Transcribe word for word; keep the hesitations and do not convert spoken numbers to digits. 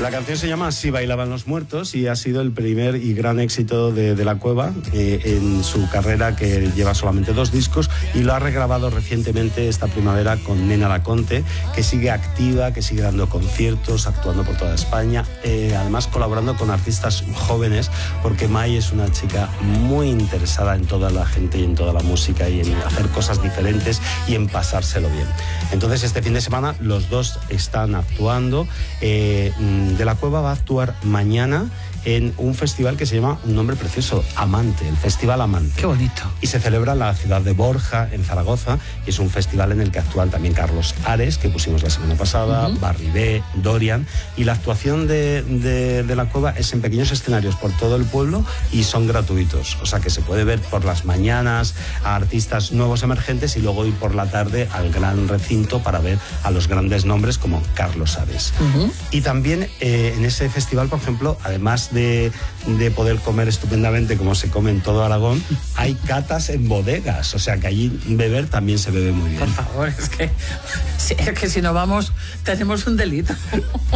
La canción se llama Así bailaban los muertos y ha sido el primer y gran éxito de, de La Cueva eh, en su carrera, que lleva solamente dos discos, y lo ha regrabado recientemente esta primavera con Nena Laconte, que sigue activa, que sigue dando conciertos, actuando por toda España, eh, además colaborando con artistas jóvenes, porque Mai es una chica muy interesada en toda la gente y en toda la música y en hacer cosas diferentes y en pasárselo bien. Entonces este fin de semana los dos están actuando. eh, De La Cueva va a actuar mañana en un festival que se llama, un nombre precioso, Amante, el Festival Amante. Qué bonito. Y se celebra en la ciudad de Borja, en Zaragoza, y es un festival en el que actúan también Carlos Ares, que pusimos la semana pasada, uh-huh. Barry B, Dorian, y la actuación de, de, de La Cueva es en pequeños escenarios por todo el pueblo y son gratuitos, o sea que se puede ver por las mañanas a artistas nuevos emergentes y luego ir por la tarde al gran recinto para ver a los grandes nombres como Carlos Ares. Uh-huh. Y también eh, en ese festival, por ejemplo, además De, de poder comer estupendamente como se come en todo Aragón, hay catas en bodegas, o sea que allí beber también se bebe muy bien. Por favor, es que, es que si no vamos tenemos un delito.